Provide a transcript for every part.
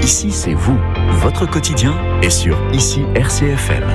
Ici, c'est vous. Votre quotidien est sur Ici RCFM.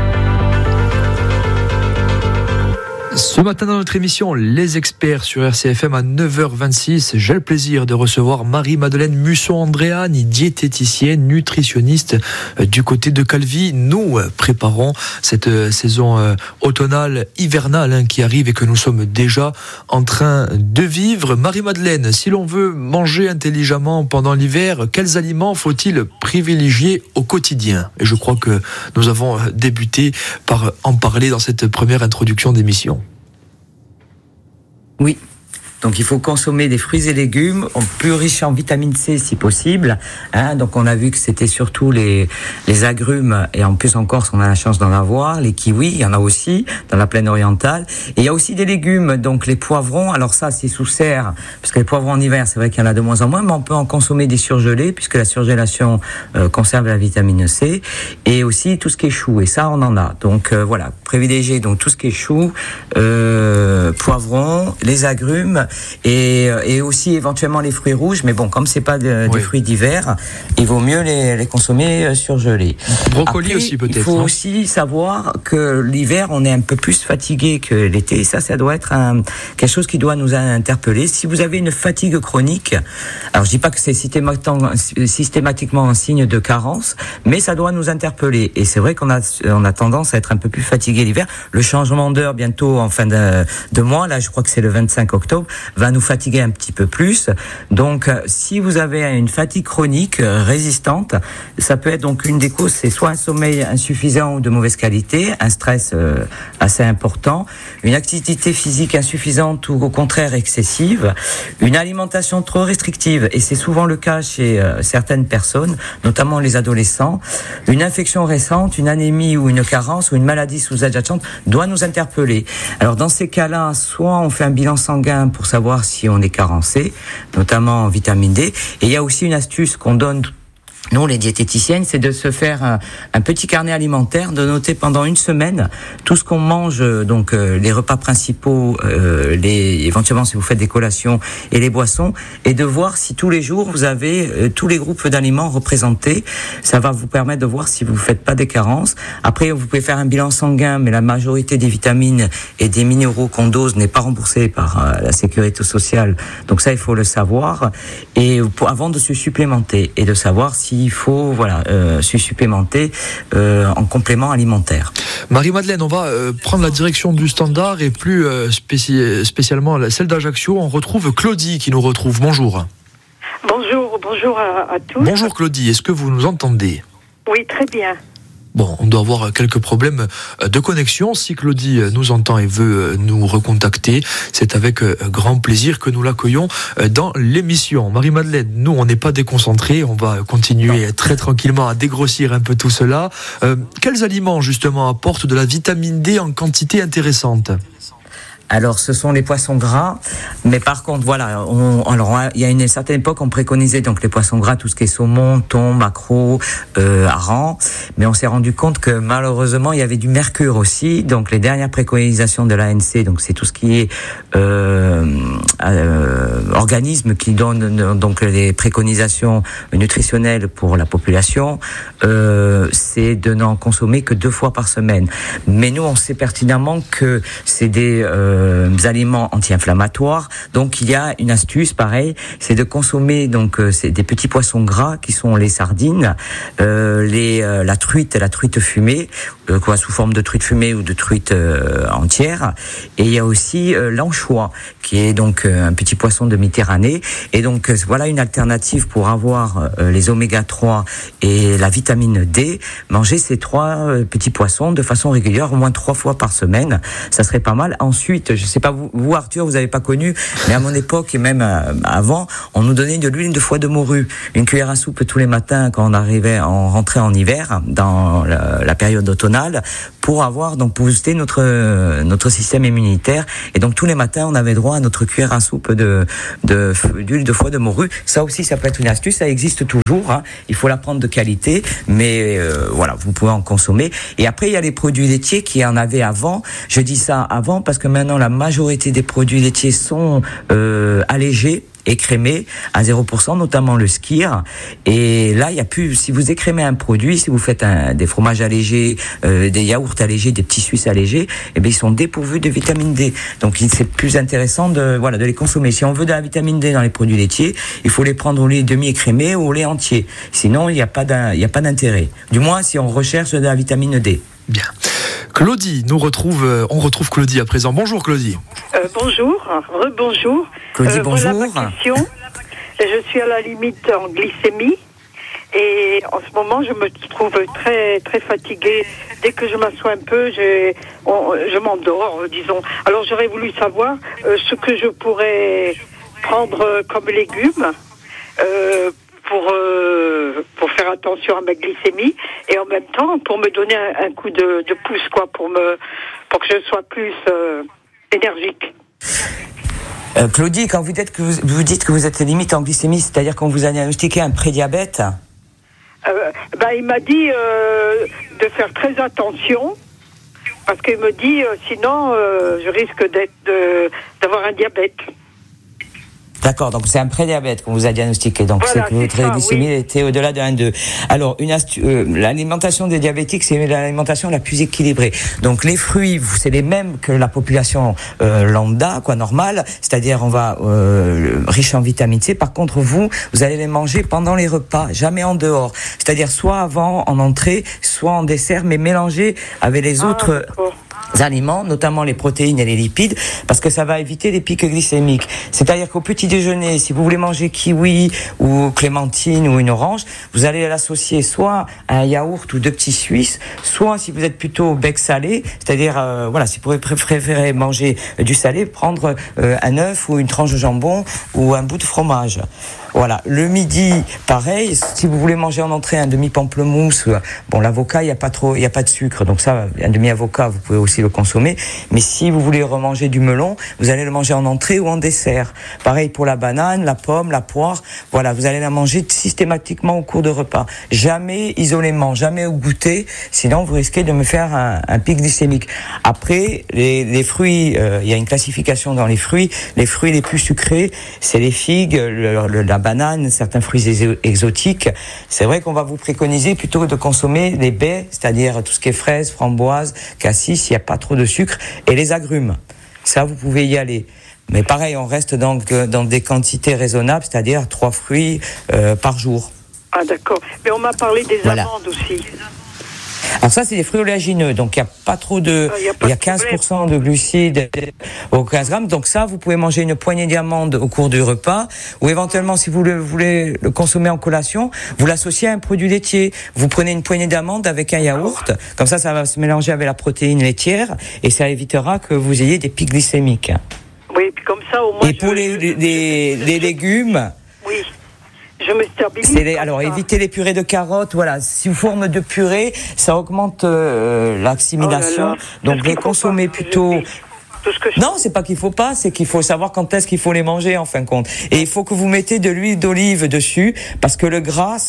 Ce matin dans notre émission Les Experts sur RCFM à 9h26, j'ai le plaisir de recevoir Marie-Madeleine Musson-Andréani, diététicienne, nutritionniste du côté de Calvi. Nous préparons cette saison automnale, hivernale qui arrive et que nous sommes déjà en train de vivre. Marie-Madeleine, si l'on veut manger intelligemment pendant l'hiver, quels aliments faut-il privilégier au quotidien ? Et je crois que nous avons débuté par en parler dans cette première introduction d'émission. Oui, donc il faut consommer des fruits et légumes plus riches en vitamine C si possible. Donc on a vu que c'était surtout les agrumes, et en plus en Corse on a la chance d'en avoir. Les kiwis, il y en a aussi dans la plaine orientale. Et il y a aussi des légumes, donc les poivrons. Alors ça c'est sous serre, parce que les poivrons en hiver c'est vrai qu'il y en a de moins en moins, mais on peut en consommer des surgelés, puisque la surgélation conserve la vitamine C. Et aussi tout ce qui est chou, et ça on en a. Donc voilà, privilégier donc tout ce qui est chou, poivrons, les agrumes, et aussi éventuellement les fruits rouges, mais bon, comme c'est pas des fruits d'hiver, il vaut mieux les consommer surgelés. Brocoli. Après, aussi peut-être. Il faut aussi savoir que l'hiver on est un peu plus fatigué que l'été, et ça doit être quelque chose qui doit nous interpeller. Si vous avez une fatigue chronique, alors je dis pas que c'est systématiquement un signe de carence, mais ça doit nous interpeller, et c'est vrai qu'on a tendance à être un peu plus fatigué l'hiver. Le changement d'heure bientôt en fin de mois, là je crois que c'est le 25 octobre, va nous fatiguer un petit peu plus. Donc si vous avez une fatigue chronique résistante, ça peut être donc une des causes, c'est soit un sommeil insuffisant ou de mauvaise qualité, un stress assez important, une activité physique insuffisante ou au contraire excessive, une alimentation trop restrictive, et c'est souvent le cas chez certaines personnes, notamment les adolescents, une infection récente, une anémie ou une carence ou une maladie sous-jacente doit nous interpeller. Alors dans ces cas-là, soit on fait un bilan sanguin pour savoir si on est carencé, notamment en vitamine D. Et il y a aussi une astuce qu'on donne, nous les diététiciennes, c'est de se faire un petit carnet alimentaire, de noter pendant une semaine tout ce qu'on mange, donc les repas principaux, éventuellement si vous faites des collations et les boissons, et de voir si tous les jours vous avez tous les groupes d'aliments représentés. Ça va vous permettre de voir si vous ne faites pas des carences. Après, vous pouvez faire un bilan sanguin, mais la majorité des vitamines et des minéraux qu'on dose n'est pas remboursée par la sécurité sociale. Donc ça, il faut le savoir, et avant de se supplémenter, et de savoir s'il faut se supplémenter en complément alimentaire. Marie-Madeleine, on va prendre la direction du Standard, et plus spécialement celle d'Ajaccio. On retrouve Claudie qui nous retrouve. Bonjour. Bonjour à tous. Bonjour Claudie, est-ce que vous nous entendez ? Oui, très bien. Bon, on doit avoir quelques problèmes de connexion. Si Claudie nous entend et veut nous recontacter, c'est avec grand plaisir que nous l'accueillons dans l'émission. Marie-Madeleine, nous, on n'est pas déconcentrés. On va continuer très tranquillement à dégrossir un peu tout cela. Quels aliments, justement, apportent de la vitamine D en quantité intéressante ? Alors, ce sont les poissons gras, mais par contre, voilà, il y a une certaine époque, on préconisait donc les poissons gras, tout ce qui est saumon, thon, maquereau, hareng, mais on s'est rendu compte que malheureusement, il y avait du mercure aussi. Donc, les dernières préconisations de l'ANC, donc c'est tout ce qui est organisme qui donne donc les préconisations nutritionnelles pour la population, c'est de n'en consommer que 2 fois par semaine. Mais nous, on sait pertinemment que c'est des aliments anti-inflammatoires. Donc il y a une astuce, pareil, c'est de consommer donc c'est des petits poissons gras qui sont les sardines, la truite fumée, sous forme de truite fumée ou de truite entière. Et il y a aussi l'anchois, qui est donc un petit poisson de Méditerranée. Et donc voilà une alternative pour avoir les oméga 3 et la vitamine D. Manger ces 3 petits poissons de façon régulière, au moins 3 fois par semaine, ça serait pas mal. Ensuite, je sais pas vous Arthur, vous avez pas connu, mais à mon époque et même avant, on nous donnait de l'huile de foie de morue, une cuillère à soupe tous les matins quand on rentrait en hiver dans la période automnale, pour booster notre système immunitaire. Et donc tous les matins, on avait droit à notre cuillère à soupe d'huile de foie de morue. Ça aussi, ça peut être une astuce. Ça existe toujours. Hein. Il faut la prendre de qualité, mais voilà, vous pouvez en consommer. Et après, il y a les produits laitiers qui en avaient avant. Je dis ça avant parce que maintenant, la majorité des produits laitiers sont allégés. écrémés à 0%, notamment le skyr. Et là, il y a plus, si vous écrémez un produit, si vous faites des fromages allégés, des yaourts allégés, des petits suisses allégés, eh bien, ils sont dépourvus de vitamine D. Donc, c'est plus intéressant de les consommer. Si on veut de la vitamine D dans les produits laitiers, il faut les prendre au lait demi-écrémé ou au lait entier. Sinon, il n'y a pas d'intérêt. Du moins, si on recherche de la vitamine D. Bien. Claudie, on retrouve Claudie à présent. Bonjour Claudie. Bonjour, rebonjour. Claudie, bonjour. Voilà ma question. Je suis à la limite en glycémie et en ce moment je me trouve très très fatiguée. Dès que je m'assois un peu, je m'endors, disons. Alors j'aurais voulu savoir ce que je pourrais prendre comme légumes pour faire attention à ma glycémie et en même temps pour me donner un coup de pouce, quoi, pour que je sois plus énergique. Claudie, quand vous dites que vous êtes limite en glycémie, c'est-à-dire qu'on vous a diagnostiqué un prédiabète? Il m'a dit de faire très attention parce qu'il me dit sinon je risque d'avoir un diabète. D'accord, donc c'est un prédiabète qu'on vous a diagnostiqué. Donc voilà, c'est que votre glycémie était au-delà de 1,2. Alors, l'alimentation des diabétiques, c'est l'alimentation la plus équilibrée. Donc les fruits, c'est les mêmes que la population lambda, normale, c'est-à-dire on va riche en vitamine C. Par contre, vous allez les manger pendant les repas, jamais en dehors. C'est-à-dire soit avant, en entrée, soit en dessert, mais mélangés avec les autres aliments, notamment les protéines et les lipides, parce que ça va éviter les pics glycémiques. C'est-à-dire qu'au petit déjeuner, si vous voulez manger kiwi ou clémentine ou une orange, vous allez l'associer soit à un yaourt ou 2 petits suisses, soit si vous êtes plutôt bec salé, c'est-à-dire si vous préférez manger du salé, prendre un œuf ou une tranche de jambon ou un bout de fromage. Voilà. Le midi, pareil. Si vous voulez manger en entrée un demi-pamplemousse, l'avocat, il y a pas de sucre. Donc ça, un demi-avocat, vous pouvez aussi le consommer. Mais si vous voulez remanger du melon, vous allez le manger en entrée ou en dessert. Pareil pour la banane, la pomme, la poire. Voilà. Vous allez la manger systématiquement au cours de repas. Jamais isolément, jamais au goûter. Sinon, vous risquez de me faire un pic glycémique. Après, les fruits, il y a une classification dans les fruits. Les fruits les plus sucrés, c'est les figues, la banane, certains fruits exotiques. C'est vrai qu'on va vous préconiser plutôt de consommer les baies, c'est-à-dire tout ce qui est fraises, framboises, cassis, il n'y a pas trop de sucre, et les agrumes. Ça, vous pouvez y aller. Mais pareil, on reste donc dans des quantités raisonnables, c'est-à-dire 3 fruits par jour. Ah d'accord. Mais on m'a parlé des amandes aussi. Alors ça, c'est des fruits oléagineux, donc il n'y a pas trop de... Il y a 15% de glucides au 15 grammes, donc ça, vous pouvez manger une poignée d'amandes au cours du repas, ou éventuellement, si vous voulez le consommer en collation, vous l'associez à un produit laitier. Vous prenez une poignée d'amandes avec un yaourt, comme ça va se mélanger avec la protéine laitière, et ça évitera que vous ayez des pics glycémiques. Oui, puis comme ça, au moins... Et pour les légumes... Oui. Je me stabilise. Alors, évitez les purées de carottes. Voilà, sous forme de purée, ça augmente l'assimilation. Donc, les consommer plutôt. Non, c'est pas qu'il faut pas, c'est qu'il faut savoir quand est-ce qu'il faut les manger en fin de compte. Et il faut que vous mettez de l'huile d'olive dessus, parce que le gras,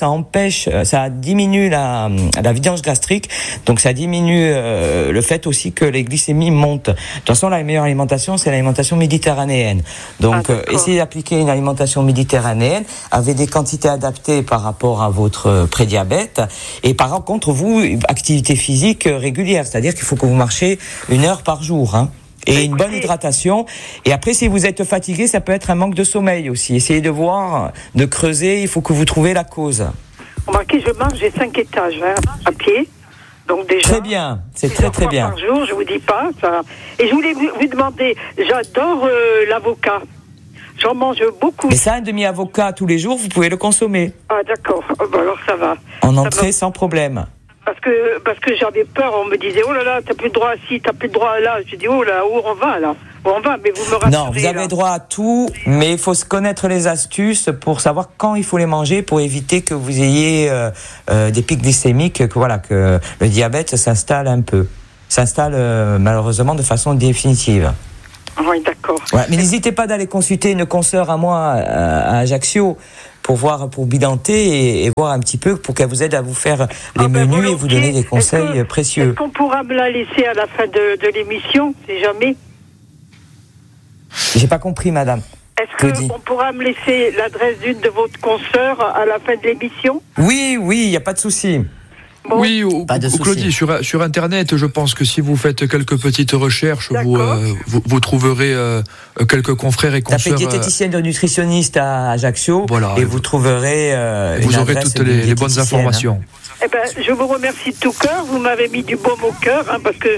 ça diminue la vidange gastrique, donc ça diminue le fait aussi que les glycémies montent. De toute façon, la meilleure alimentation, c'est l'alimentation méditerranéenne. Donc, essayez d'appliquer une alimentation méditerranéenne avec des quantités adaptées par rapport à votre prédiabète. Et par contre, vous, activité physique régulière, c'est-à-dire qu'il faut que vous marchiez 1 heure par jour, hein. Et une bonne hydratation. Et après, si vous êtes fatigué, ça peut être un manque de sommeil aussi. Essayez de voir, de creuser, il faut que vous trouviez la cause. Remarquez, je marche, j'ai 5 étages à pied. Donc déjà, très bien, c'est très bien. Par jour, je vous dis pas ça. Et je voulais vous demander, j'adore l'avocat. J'en mange beaucoup. Mais ça, un demi-avocat tous les jours, vous pouvez le consommer. Ah d'accord, alors ça va. En entrée, sans problème. Parce que j'avais peur, on me disait oh là là, t'as plus de droit à ci, t'as plus de droit à là. Je dis oh là, où on va là? Où on va? Mais vous me rassurez. Non, vous avez droit à tout, mais il faut se connaître les astuces pour savoir quand il faut les manger pour éviter que vous ayez des pics glycémiques, que le diabète s'installe malheureusement de façon définitive. Oui, d'accord. Ouais, mais n'hésitez pas d'aller consulter une consoeur à moi à Ajaccio pour bidanter et voir un petit peu pour qu'elle vous aide à vous faire les menus et vous donner des conseils précieux. Est-ce qu'on pourra me la laisser à la fin de l'émission, si jamais? J'ai pas compris, madame. Claudie. qu'on pourra me laisser l'adresse d'une de votre consoeurs à la fin de l'émission? Oui, il n'y a pas de souci. Bon. Oui, Pas de souci. Claudie, sur Internet, je pense que si vous faites quelques petites recherches, vous trouverez quelques confrères et Tapez consoeurs. diététicienne ou nutritionniste à Ajaccio, Voilà. et vous trouverez Vous une aurez adresse toutes d'une les bonnes diététicienne. informations. Eh ben, je vous remercie de tout cœur. Vous m'avez mis du baume au cœur, parce que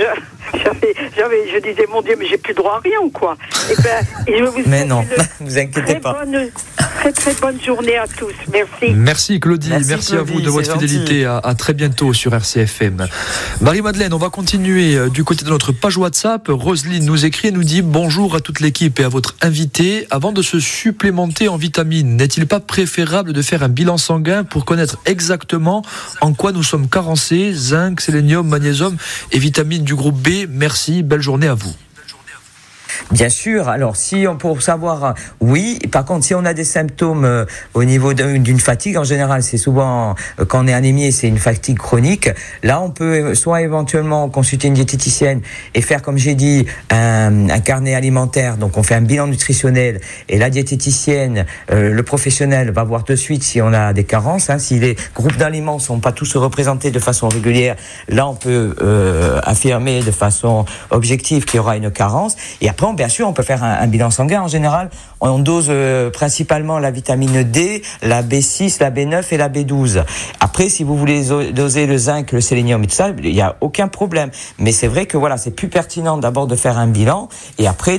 je disais, mon Dieu, mais j'ai plus droit à rien, quoi. Eh ben, et je vous Mais souhaite non, une vous inquiétez pas. très bonne journée à tous. Merci. Merci Claudie, merci à Claudie, vous de votre c'est gentil. fidélité. À très bientôt sur RCFM. Marie-Madeleine, on va continuer du côté de notre page WhatsApp. Roselyne nous écrit et nous dit bonjour à toute l'équipe et à votre invité. Avant de se supplémenter en vitamines, n'est-il pas préférable de faire un bilan sanguin pour connaître exactement en quoi nous sommes carencés, zinc, sélénium, magnésium et vitamines du groupe B? Merci, belle journée à vous. Bien sûr. Alors, pour savoir, oui. Par contre, si on a des symptômes au niveau d'une fatigue, en général, c'est souvent quand on est anémié, c'est une fatigue chronique. Là, on peut soit éventuellement consulter une diététicienne et faire, comme j'ai dit, un carnet alimentaire. Donc, on fait un bilan nutritionnel et la diététicienne, le professionnel, va voir de suite si on a des carences. Si les groupes d'aliments sont pas tous représentés de façon régulière, là, on peut affirmer de façon objective qu'il y aura une carence. Et après, bien sûr, on peut faire un bilan sanguin. En général, on dose principalement la vitamine D, la B6, la B9 et la B12. Après, si vous voulez doser le zinc, le sélénium et tout ça, il n'y a aucun problème. Mais c'est vrai que voilà, c'est plus pertinent d'abord de faire un bilan et après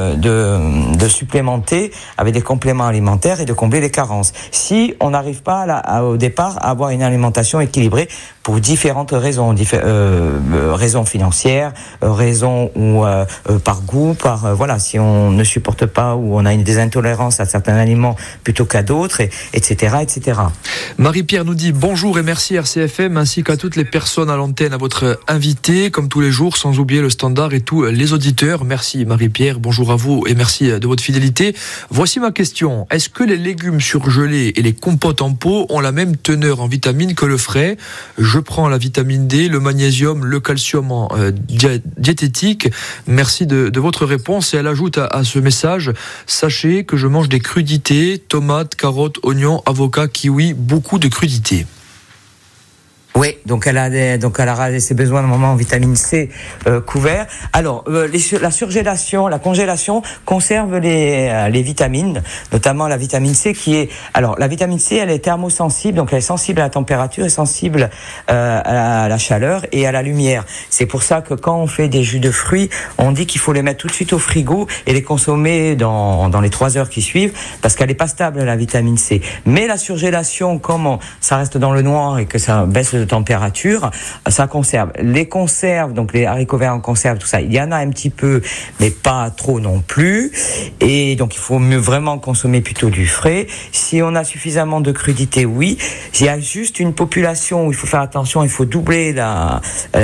de supplémenter avec des compléments alimentaires et de combler les carences. Si on n'arrive pas au départ à avoir une alimentation équilibrée pour différentes raisons, raisons financières, raisons ou par goût, voilà, si on ne supporte pas ou on a des intolérances à certains aliments plutôt qu'à d'autres, etc., etc. Marie-Pierre nous dit bonjour et merci RCFM ainsi qu'à toutes les personnes à l'antenne, à votre invité, comme tous les jours, sans oublier le standard et tous les auditeurs. Merci Marie-Pierre, bonjour à vous et merci de votre fidélité. Voici ma question. Est-ce que les légumes surgelés et les compotes en pot ont la même teneur en vitamines que le frais? Je prends la vitamine D, le magnésium, le calcium en diététique. Merci de votre réponse. Et elle ajoute à ce message: sachez que je mange des crudités, tomates, carottes, oignons, avocats, kiwis, beaucoup de crudités. Oui, donc elle a ses besoins normalement en vitamine C couverts. Alors la surgélation, la congélation conserve les vitamines, notamment la vitamine C la vitamine C, elle est thermosensible, donc elle est sensible à la température et sensible à la chaleur et à la lumière. C'est pour ça que quand on fait des jus de fruits, on dit qu'il faut les mettre tout de suite au frigo et les consommer dans les 3 heures qui suivent, parce qu'elle est pas stable, la vitamine C. Mais la surgélation, comme ça reste dans le noir et que ça baisse de température, ça conserve. Les conserves, donc les haricots verts en conserve, tout ça, il y en a un petit peu, mais pas trop non plus. Et donc il faut mieux vraiment consommer plutôt du frais. Si on a suffisamment de crudités, oui. Il y a juste une population où il faut faire attention, il faut doubler la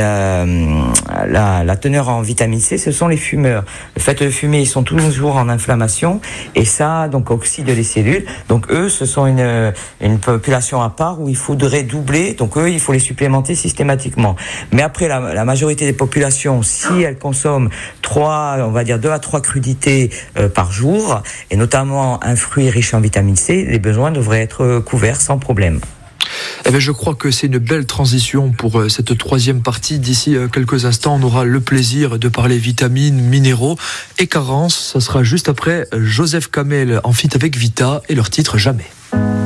teneur en vitamine C, ce sont les fumeurs. Le fait de fumer, ils sont toujours en inflammation et ça donc oxyde les cellules. Donc eux, ce sont une population à part où il faudrait doubler. Donc eux, il faut les supplémenter systématiquement. Mais après, la majorité des populations, si elles consomment 2 à 3 crudités par jour, et notamment un fruit riche en vitamine C, les besoins devraient être couverts sans problème. Eh bien, je crois que c'est une belle transition pour cette 3e partie. D'ici quelques instants, on aura le plaisir de parler vitamines, minéraux et carences. Ça sera juste après Joseph Kamel en feat avec Vita et leur titre Jamais.